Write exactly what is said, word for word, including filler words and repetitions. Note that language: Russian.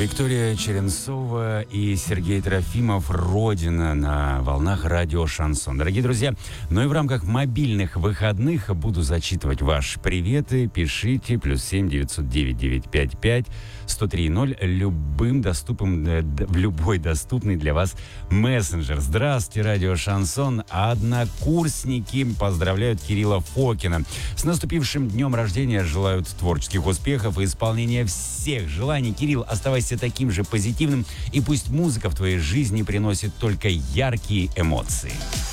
Виктория Черенцова и Сергей Трофимов «Родина» на волнах радио «Шансон». Дорогие друзья, ну и в рамках мобильных выходных буду зачитывать ваши приветы. Пишите плюс семь девятьсот девять девятьсот пятьдесят пять сто три ноль любым доступным, в любой доступный для вас мессенджер. Здравствуйте, радио «Шансон». Однокурсники поздравляют Кирилла Фокина. С наступившим днем рождения желают творческих успехов и исполнения всех желаний. Кирилл, оставайся таким же позитивным, и пусть музыка в твоей жизни приносит только яркие эмоции.